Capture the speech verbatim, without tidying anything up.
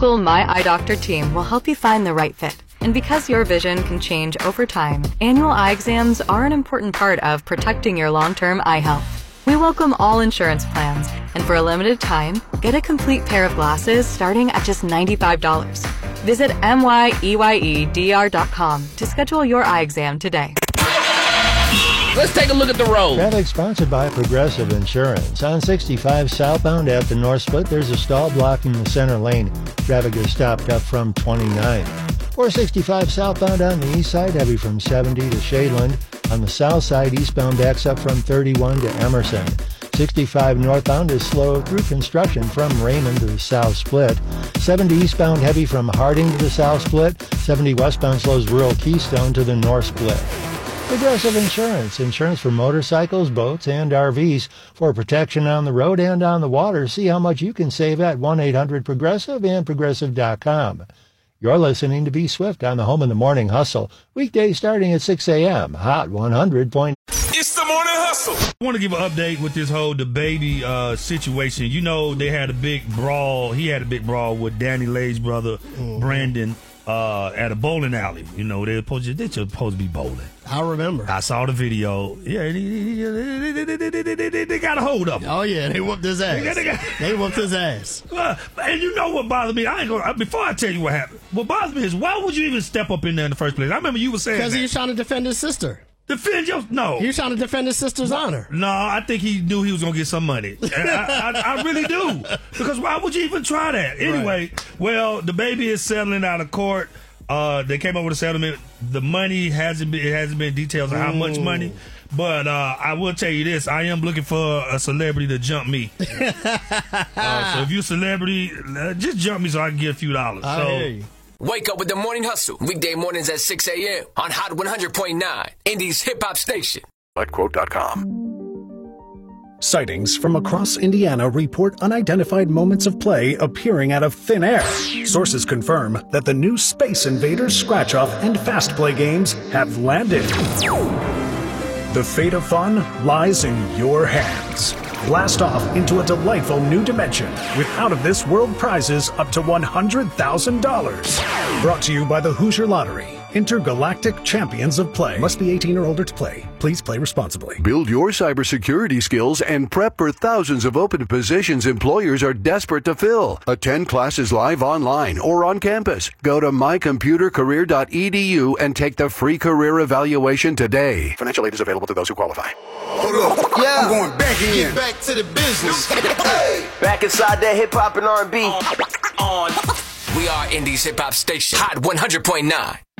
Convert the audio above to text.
local My Eye Doctor team will help you find the right fit. And because your vision can change over time, annual eye exams are an important part of protecting your long-term eye health. We welcome all insurance plans, and for a limited time, get a complete pair of glasses starting at just ninety-five dollars. Visit M Y E Y E D R dot com to schedule your eye exam today. Let's take a look at the road. Traffic sponsored by Progressive Insurance. On sixty-five southbound at the North Split, there's a stall blocking the center lane. Traffic is stopped up from twenty-nine. four sixty-five southbound on the east side, heavy from seventy to Shadeland. On the south side, eastbound backs up from thirty-one to Emerson. sixty-five northbound is slow through construction from Raymond to the South Split. seventy eastbound heavy from Harding to the South Split. seventy westbound slows rural Keystone to the North Split. Progressive Insurance. Insurance for motorcycles, boats, and R Vs. For protection on the road and on the water, see how much you can save at one eight hundred progressive and progressive dot com. You're listening to Be Swift on the Home in the Morning Hustle. Weekdays starting at six a.m. Hot one hundred point. It's the Morning Hustle. I want to give an update with this whole the baby uh, situation. You know, they had a big brawl. He had a big brawl with Danny Lay's brother, mm-hmm. Brandon, uh, at a bowling alley. You know, they're supposed to, they're supposed to be bowling. I remember. I saw the video. Yeah, they, they, they, they, they, they, they got a hold of him. Oh, yeah, they whooped his ass. They, got, they, got, they whooped his ass. Uh, and you know what bothers me? I ain't gonna, before I tell you what happened, what bothers me is why would you even step up in there in the first place? I remember you were saying because that. he was trying to defend his sister. Defend your no. He was trying to defend his sister's honor. No, I think he knew he was gonna get some money. I, I, I really do. Because why would you even try that? Anyway, right. Well, the baby is settling out of court. Uh, they came up with a settlement. The money hasn't been. It hasn't been details on how much money. But uh, I will tell you this: I am looking for a celebrity to jump me. uh, so if you're a celebrity, uh, just jump me so I can get a few dollars. I so. hear you. Wake up with the Morning Hustle. Weekday mornings at six a.m. on Hot one hundred point nine, Indy's hip-hop station. Quote dot com. Sightings from across Indiana report unidentified moments of play appearing out of thin air. Sources confirm that the new Space Invaders Scratch-Off and Fast Play games have landed. The fate of fun lies in your hands. Blast off into a delightful new dimension with out-of-this-world prizes up to one hundred thousand dollars. Brought to you by the Hoosier Lottery. Intergalactic Champions of Play. Must be eighteen or older to play. Please play responsibly. Build your cybersecurity skills and prep for thousands of open positions employers are desperate to fill. Attend classes live online or on campus. Go to my computer career dot e d u and take the free career evaluation today. Financial aid is available to those who qualify. Hold up. Yeah. I'm going back in. Get back to the business. Hey. Back inside that hip-hop and R and B. On. We are Indy's hip-hop station. Hot one hundred point nine.